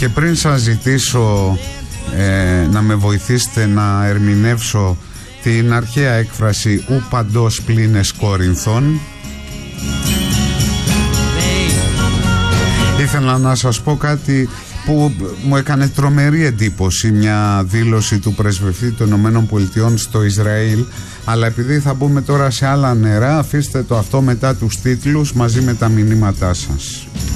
Και πριν σας ζητήσω να με βοηθήσετε να ερμηνεύσω την αρχαία έκφραση «ου παντός πλήνες Κόρινθον», ήθελα να σας πω κάτι που μου έκανε τρομερή εντύπωση, μια δήλωση του πρεσβευτή των ΗΠΑ στο Ισραήλ, αλλά επειδή θα μπούμε τώρα σε άλλα νερά, αφήστε το αυτό μετά τους τίτλους μαζί με τα μηνύματά σας.